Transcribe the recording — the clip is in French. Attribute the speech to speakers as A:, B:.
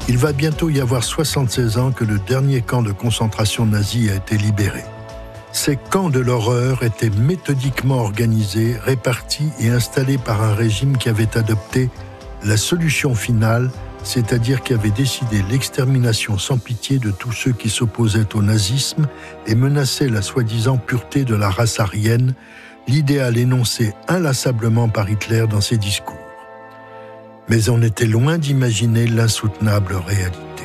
A: Il va bientôt y avoir 76 ans que le dernier camp de concentration nazi a été libéré. Ces camps de l'horreur étaient méthodiquement organisés, répartis et installés par un régime qui avait adopté la solution finale, c'est-à-dire qui avait décidé l'extermination sans pitié de tous ceux qui s'opposaient au nazisme et menaçaient la soi-disant pureté de la race aryenne, l'idéal énoncé inlassablement par Hitler dans ses discours. Mais on était loin d'imaginer l'insoutenable réalité.